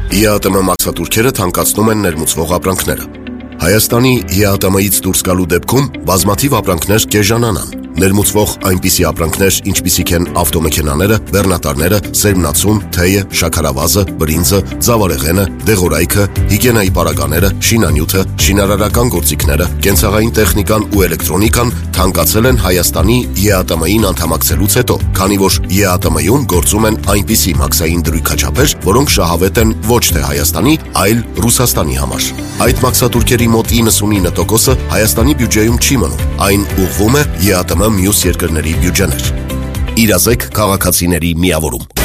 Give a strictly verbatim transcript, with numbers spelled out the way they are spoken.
ԵԱՏՄ մաքսատուրքերը թանկացնում են ներմուծվող ապրանքները։ Հայաստանի ԵԱՏՄ-ից դուրս գալու դեպքում բազմաթիվ ապրանքներ կեժանանան։ Ներմուծվող այնպիսի ապրանքներ, ինչպիսիք են ավտոմեքենաները, բեռնատարները, սերմնացուն, թեյը, շաքարավազը, բրինձը, ձավարեղենը, դեղորայքը, հիգիենայի պարագաները, շինանյութը, շինարարական գործիքները, կենցաղային տեխնիկան ու էլեկտրոնիկան թանկացել են Հայաստանի ԵԱՏՄ-ին անդամակցելուց հետո, քանի որ ԵԱՏՄ-ում գործում են այնպիսի մաքսային դրույքաչափեր, որոնք շահավետ են ոչ թե Հայաստանի, այլ Ռուսաստանի համար։ Այդ մաքսատուրքերի մոտ իննսունինը տոկոսը Հայաստանի բյուջեում չի մնում, այն ուղղվում է ԵԱՏՄ մյուս երկրների բյուջեներ։ Իրազեկ քաղաքացիների միավորում։